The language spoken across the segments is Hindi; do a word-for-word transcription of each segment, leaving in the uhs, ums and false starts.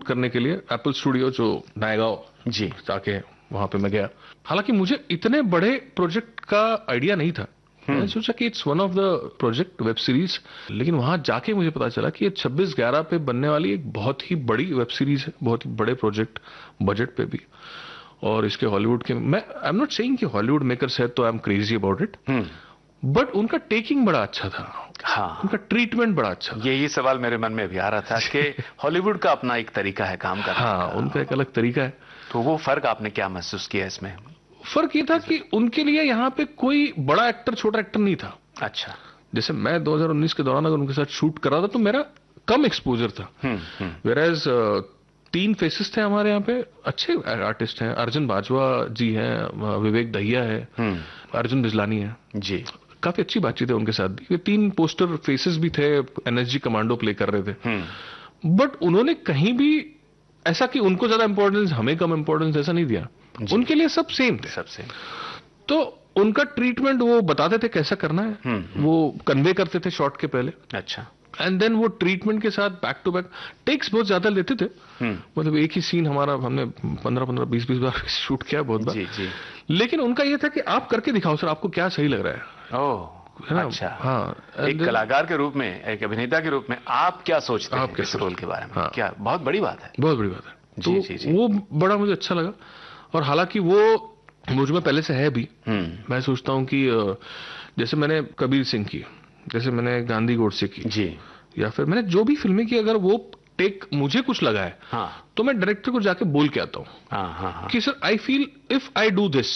करने के लिए एप्पल स्टूडियो जो नायगांव जी जाके वहां पे मैं गया। हालांकि मुझे इतने बड़े प्रोजेक्ट का आइडिया नहीं था। मैंने सोचा कि it's one of the project web series, लेकिन वहां जाके मुझे पता चला कि ये छब्बीस ग्यारह पे बनने वाली एक बहुत ही बड़ी वेब सीरीज है, बहुत ही बड़े प्रोजेक्ट, बजट पे भी। और इसके हॉलीवुड के, मैं आई एम नॉट सेइंग कि हॉलीवुड मेकर्स है तो I am crazy about it, but उनका टेकिंग बड़ा अच्छा था। हाँ, उनका ट्रीटमेंट बड़ा अच्छा था। यही सवाल मेरे मन में भी आ रहा था कि हॉलीवुड का अपना एक तरीका है काम करने हाँ, का। उनका एक अलग तरीका है। तो वो फर्क आपने क्या महसूस किया इसमें? फर्क ये था कि उनके लिए यहाँ पे कोई बड़ा एक्टर छोटा एक्टर नहीं था। अच्छा। जैसे मैं दो हज़ार उन्नीस के दौरान अगर उनके साथ शूट कर रहा था तो मेरा कम एक्सपोजर था। वेयरएज तीन फेसेस थे हमारे यहाँ पे, अच्छे आर्टिस्ट हैं। अर्जुन बाजवा जी हैं, विवेक दहिया है, अर्जुन बिजलानी है जी। काफी अच्छी बातचीत है उनके साथ भी। तीन पोस्टर फेसेस भी थे, एनएसजी कमांडो प्ले कर रहे थे। बट उन्होंने कहीं भी ऐसा कि उनको ज्यादा इंपॉर्टेंस हमें कम इंपॉर्टेंस ऐसा नहीं दिया। उनके लिए सब सेम थे, सब सेम। तो उनका ट्रीटमेंट वो बताते थे कैसा करना है, वो कन्वे करते थे शॉट के पहले। अच्छा। एंड देन वो ट्रीटमेंट के साथ बैक टू बैक टेक्स बहुत ज्यादा लेते थे। मतलब एक ही सीन हमारा हमने पंद्रह पंद्रह बीस बीस बार शूट किया बहुत बार। जी, जी। लेकिन उनका ये था कि आप करके दिखाओ सर, आपको क्या सही लग रहा है। ओह, अच्छा। हाँ, एक कलाकार के रूप में, एक अभिनेता के रूप में आप क्या सोचते हैं इस रोल के बारे में? हाँ, क्या बहुत बड़ी बात है। बहुत बड़ी बात है। जी, तो जी, जी। वो बड़ा मुझे अच्छा लगा। और हालांकि वो मुझ में पहले से है भी। मैं सोचता हूँ कि जैसे मैंने कबीर सिंह की, जैसे मैंने गांधी गोडसे की जी, या फिर मैंने जो भी फिल्में की, अगर वो टेक मुझे कुछ लगा है हाँ, तो मैं डायरेक्टर को जाके बोल के आता हूँ हाँ, हाँ, हाँ, कि sir I feel if I do this.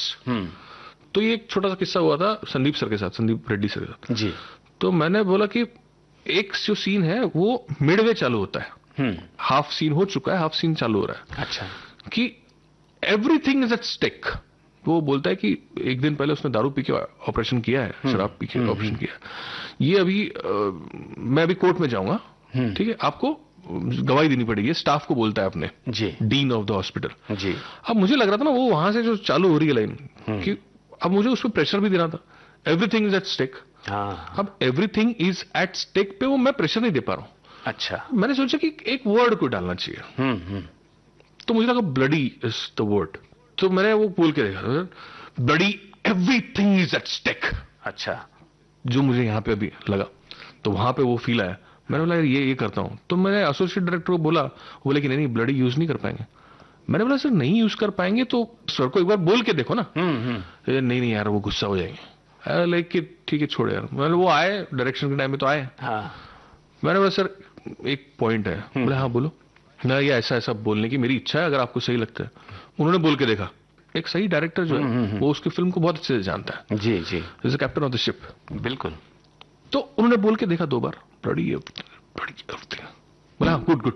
तो ये एक छोटा सा किस्सा हुआ था संदीप सर के साथ, संदीप रेड्डी सर के साथ जी। तो मैंने बोला कि एक जो सीन है वो मिडवे चालू होता है, हाफ सीन हो चुका है, हाफ सीन चालू हो रहा है। अच्छा। कि एवरीथिंग इज एट स्टेक। वो बोलता है कि एक दिन पहले उसने दारू पी के ऑपरेशन किया है, शराब पी के ऑपरेशन किया है। ये अभी आ, मैं अभी कोर्ट में जाऊंगा, ठीक है, आपको गवाही देनी पड़ेगी। स्टाफ को बोलता है अपने जी, डीन ऑफ द हॉस्पिटल जी। अब मुझे लग रहा था ना वो वहां से जो चालू हो रही है लाइन, कि अब मुझे उस पर प्रेशर भी देना था। Everything is at stake. अब एवरीथिंग इज एट स्टेक पे वो मैं प्रेशर नहीं दे पा रहा हूँ। अच्छा। मैंने सोचा कि एक वर्ड को डालना चाहिए, तो मुझे लगा ब्लडी इज द वर्ड। तो मैंने वो बोल के देखा, bloody everything is at stake. अच्छा। जो मुझे यहाँ पे अभी लगा, तो वहां पे वो फील आया। मैंने बोला ये ये करता हूँ। तो मैंने एसोसिएट डायरेक्टर को बोला, वो बोले कि नहीं नहीं ब्लडी यूज नहीं कर पाएंगे। मैंने बोला सर नहीं यूज कर पाएंगे तो सर को एक बार बोल के देखो ना। नहीं नहीं यार वो गुस्सा हो जाएंगे। लाइक ठीक है छोड़ यार। मैंने वो आए डायरेक्शन के टाइम में तो आए। मैंने बोला सर एक पॉइंट है। बोले हाँ बोलो। ना ये ऐसा ऐसा बोलने की मेरी इच्छा है, अगर आपको सही लगता है। उन्होंने बोल के देखा। एक सही डायरेक्टर जो है वो उसकी फिल्म को बहुत अच्छे से जानता है। जी जी। Is captain of the ship. बिल्कुल। तो उन्होंने बोल के देखा दो बार, बड़ी बड़ी बोला good good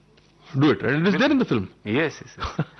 do it, it is there in the film. Yes yes.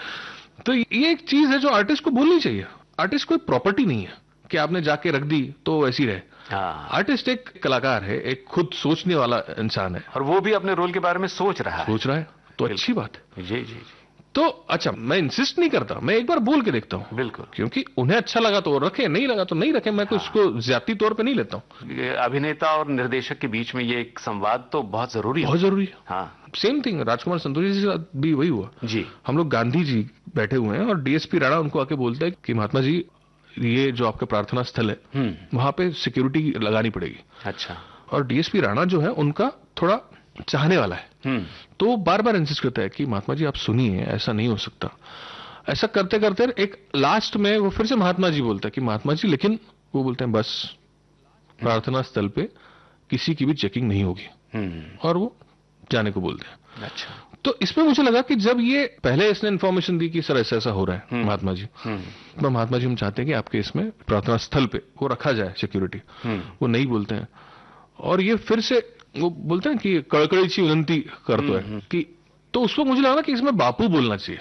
तो ये एक चीज है जो आर्टिस्ट को बोलनी चाहिए। आर्टिस्ट कोई प्रॉपर्टी नहीं है कि आपने जाके रख दी तो वैसी रहे। आर्टिस्ट एक कलाकार है, एक खुद सोचने वाला इंसान है, और वो भी अपने रोल के बारे में सोच रहा है सोच रहा है तो अच्छी बात है। जी जी जी। तो अच्छा, मैं इंसिस्ट नहीं करता, मैं एक बार बोल के देखता हूँ। बिल्कुल। क्योंकि उन्हें अच्छा लगा तो रखे, नहीं लगा तो नहीं रखे। मैं तो इसको ज्यादती तौर पे नहीं लेता हूँ। अभिनेता और निर्देशक के बीच में ये एक संवाद तो बहुत जरूरी है। बहुत जरूरी है। हाँ, सेम थिंग राजकुमार संतोषी जी के साथ भी वही हुआ जी। हम लोग गांधी जी बैठे हुए हैं और डीएसपी राणा उनको आके बोलता है कि महात्मा जी ये जो आपका प्रार्थना स्थल है वहां पे सिक्योरिटी लगानी पड़ेगी। अच्छा। और डीएसपी राणा जो है उनका थोड़ा चाहने वाला है, तो बार बार इंसिस्ट करता है कि महात्मा जी आप सुनिए, ऐसा नहीं हो सकता। ऐसा करते करते एक लास्ट में वो फिर से महात्मा जी बोलता है कि महात्मा जी, लेकिन वो बोलते हैं बस प्रार्थना स्थल पे किसी की भी चेकिंग नहीं होगी, और वो जाने को बोलते हैं। अच्छा। तो इसमें मुझे लगा कि जब ये पहले इसने इन्फॉर्मेशन दी कि सर ऐसा ऐसा हो रहा है महात्मा जी, तो महात्मा जी हम चाहते हैं कि आपके इसमें प्रार्थना स्थल पे वो रखा जाए सिक्योरिटी। वो नहीं बोलते हैं, और ये फिर से वो बोलते हैं कि कड़कड़ी सी विनती करते हैं कि, तो उस वक्त मुझे लगा कि इसमें बापू बोलना चाहिए।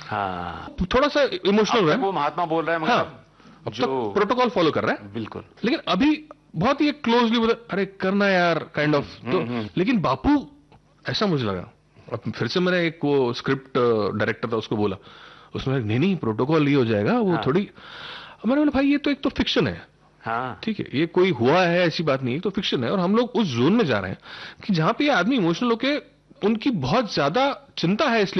हाँ। थोड़ा सा इमोशनल है। वो महात्मा बोल रहा है मगर हाँ, अब जो प्रोटोकॉल फॉलो कर रहा है। बिल्कुल। लेकिन अभी बहुत ही क्लोजली बोला अरे करना यार काइंड ऑफ। तो लेकिन बापू ऐसा मुझे लगा। अब फिर से मैंने एक वो स्क्रिप्ट डायरेक्टर था उसको बोला, उसमें नहीं नहीं प्रोटोकॉल ये हो जाएगा वो हाँ। थोड़ी। मैंने बोला भाई ये तो एक तो फिक्शन है। हाँ। ठीक है, ये कोई हुआ है ऐसी बात नहीं है, तो फिक्शन है। और हम लोग उस जोन में जा रहे हैं कि जहां पे ये आदमी इमोशनल होके उनकी बहुत ज्यादा चिंता है इसलिए